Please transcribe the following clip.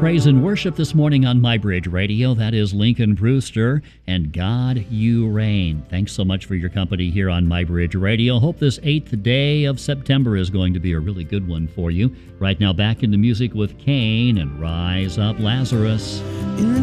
praise and worship this morning on My Bridge Radio. That is Lincoln Brewster and God You Reign. Thanks so much for your company here on My Bridge Radio. Hope this 8th day of September is going to be a really good one for you. Right now, back into music with Cain and Rise Up Lazarus.